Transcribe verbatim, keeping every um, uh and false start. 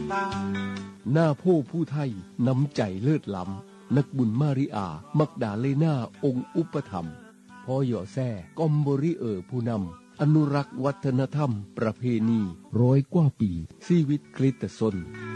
หน้าผู้ผู้ไทยน้ำใจเลิศล้ำนักบุญมาริอามักดาเลนาองค์อุปถัมภ์พ่อหย่อแซ่กอมบริเออผู้นำอนุรักษ์วัฒนธรรมประเพณีร้อยกว่าปีชีวิตคริสตชน